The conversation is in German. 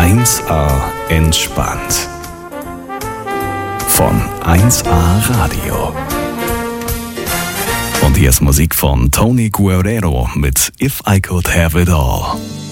1A entspannt. Von 1A Radio. Und hier ist Musik von Tony Guerrero mit If I Could Have It All.